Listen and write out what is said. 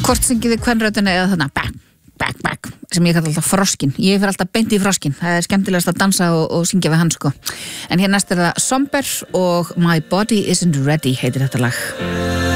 Hvort syngið þið kvenröddina eða þarna back, sem ég kallar alltaf froskin. Ég fer alltaf beint í froskin. Það skemmtilegast að dansa og syngja við hann, sko. En hér næst það Somber og My Body Isn't Ready heitir þetta lag.